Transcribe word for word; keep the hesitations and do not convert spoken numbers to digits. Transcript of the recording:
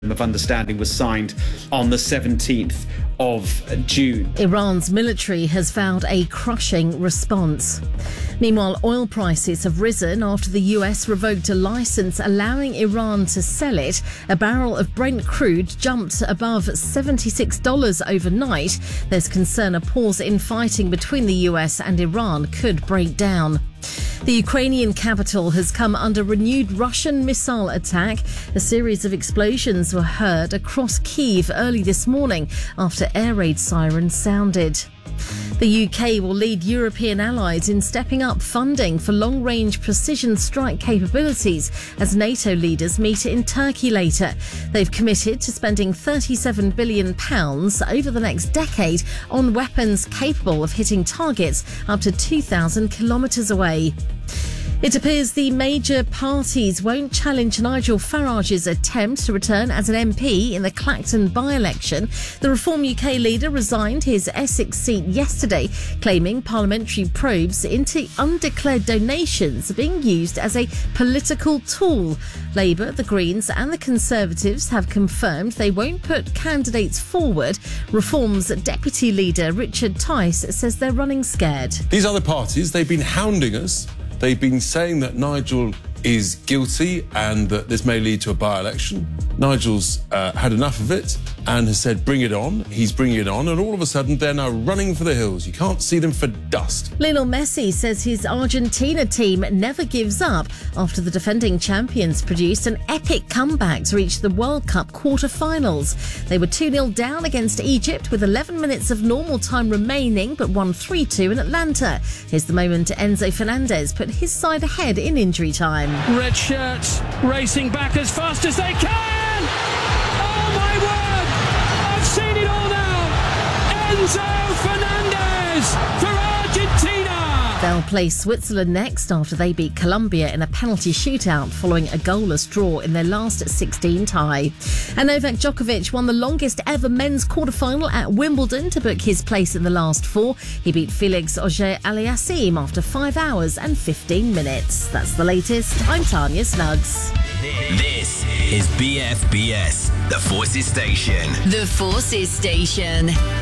of understanding was signed on the seventeenth of June. Iran's military has vowed a crushing response. Meanwhile, oil prices have risen after the U S revoked a license allowing Iran to sell it. A barrel of Brent crude jumped above seventy-six dollars overnight. There's concern a pause in fighting between the U S and Iran could break down. The Ukrainian capital has come under renewed Russian missile attack. A series of explosions were heard across Kyiv early this morning after air raid sirens sounded. The U K will lead European allies in stepping up funding for long-range precision strike capabilities as NATO leaders meet in Turkey later. They've committed to spending thirty-seven billion pounds over the next decade on weapons capable of hitting targets up to two thousand kilometres away. It appears the major parties won't challenge Nigel Farage's attempt to return as an M P in the Clacton by-election. The Reform U K leader resigned his Essex seat yesterday, claiming parliamentary probes into undeclared donations are being used as a political tool. Labour, the Greens and the Conservatives have confirmed they won't put candidates forward. Reform's deputy leader, Richard Tice, says they're running scared. These other parties, they've been hounding us. They've been saying that Nigel is guilty and that this may lead to a by-election. Nigel's uh, had enough of it and has said, bring it on. He's bringing it on. And all of a sudden, they're now running for the hills. You can't see them for dust. Lionel Messi says his Argentina team never gives up after the defending champions produced an epic comeback to reach the World Cup quarter-finals. They were two nil down against Egypt with eleven minutes of normal time remaining, but won three two in Atlanta. Here's the moment Enzo Fernandez put his side ahead in injury time. Red shirts racing back as fast as they can. Oh my word! I've seen it all now. Enzo Fernandez for Argentina. They'll play Switzerland next after they beat Colombia in a penalty shootout following a goalless draw in their last sixteen tie. And Novak Djokovic won the longest ever men's quarterfinal at Wimbledon to book his place in the last four. He beat Felix Auger-Aliassime after five hours and fifteen minutes. That's the latest. I'm Tanya Snuggs. This is B F B S, the Forces Station. The Forces Station.